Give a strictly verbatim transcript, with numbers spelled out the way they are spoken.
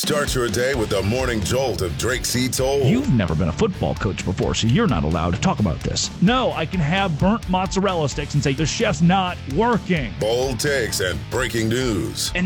Start your day with the morning jolt of Drake C. Toll. You've never been a football coach before, so you're not allowed to talk about this. No, I can have burnt mozzarella sticks and say the chef's not working. Bold takes and breaking news. And